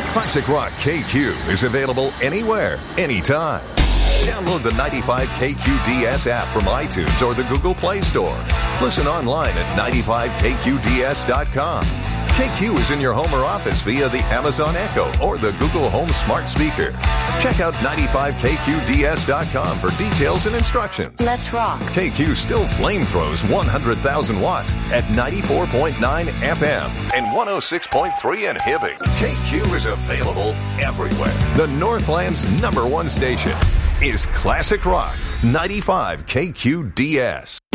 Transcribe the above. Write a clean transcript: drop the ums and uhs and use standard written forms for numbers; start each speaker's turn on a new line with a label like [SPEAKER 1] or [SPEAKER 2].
[SPEAKER 1] Classic Rock KQ is available anywhere, anytime. Download the 95KQDS app from iTunes or the Google Play Store. Listen online at 95KQDS.com. KQ is in your home or office via the Amazon Echo or the Google Home smart speaker. Check out 95KQDS.com for details and instructions.
[SPEAKER 2] Let's rock.
[SPEAKER 1] KQ still flamethrowers 100,000 watts at 94.9 FM and 106.3 in Hibbing. KQ is available everywhere. The Northland's #1 station is Classic Rock 95 KQDS.